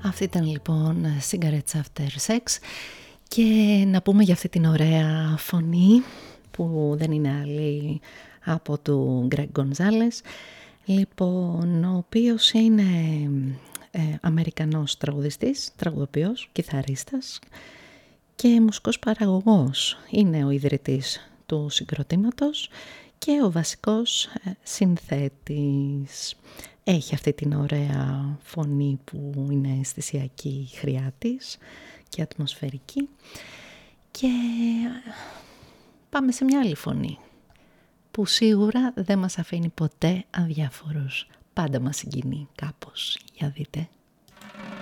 Αυτή ήταν λοιπόν Cigarettes After Sex και να πούμε για αυτή την ωραία φωνή που δεν είναι άλλη από του Greg Gonzalez, λοιπόν, ο οποίος είναι Αμερικανός τραγουδιστής, τραγουδοποιός, κιθαρίστας και μουσικός παραγωγός. Είναι ο ιδρυτής του συγκροτήματος και ο βασικός συνθέτης. Έχει αυτή την ωραία φωνή που είναι αισθησιακή χρειά της και ατμοσφαιρική. Και πάμε σε μια άλλη φωνή που σίγουρα δεν μας αφήνει ποτέ αδιάφορους. Πάντα μας συγκινεί κάπως. Για δείτε.